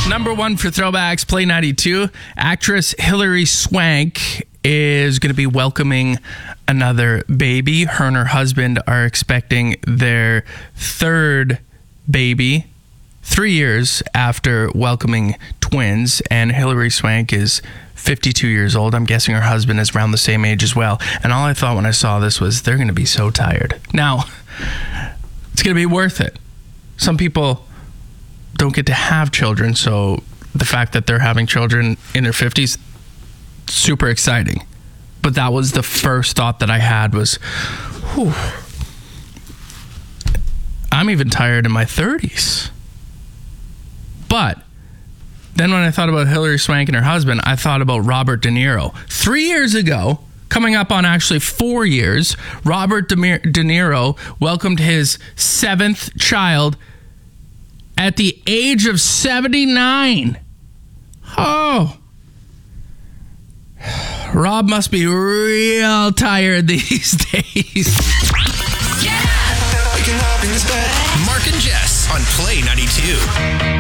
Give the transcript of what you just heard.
Number one for throwbacks, Play 92. Actress Hilary Swank is going to be welcoming another baby. Her and her husband are expecting their third baby 3 years after welcoming twins. And Hilary Swank is 52 years old. I'm guessing her husband is around the same age as well. And all I thought when I saw this was they're going to be so tired. Now, it's going to be worth it. Some people don't get to have children, so the fact that they're having children in their 50s, super exciting. But that was the first thought that I had was, whew, I'm even tired in my 30s. But then when I thought about Hilary Swank and her husband, I thought about Robert De Niro. 3 years ago, coming up on actually 4 years, Robert De Niro welcomed his seventh child at the age of 79. Oh. Rob must be real tired these days. Mark and Jess on Play 92.